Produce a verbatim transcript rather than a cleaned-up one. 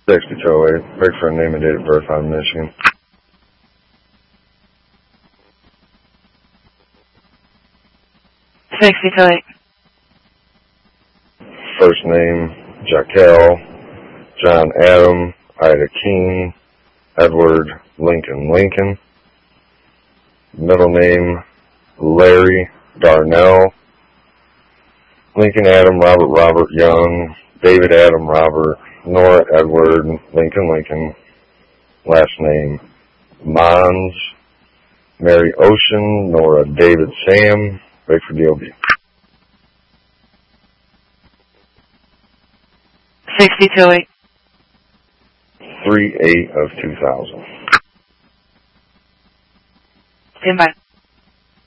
sixty-two oh eight. Ready for a name and date of birth on Michigan. sixty-two oh eight. First name, Jaquel, John Adam, Ida King, Edward Lincoln Lincoln. Middle name, Larry Darnell, Lincoln Adam Robert Robert Young, David Adam Robert, Nora Edward Lincoln Lincoln. Last name, Mons, Mary Ocean, Nora David Sam. Wait for D O B. sixty-two oh eight. three eight of two thousand. Goodbye.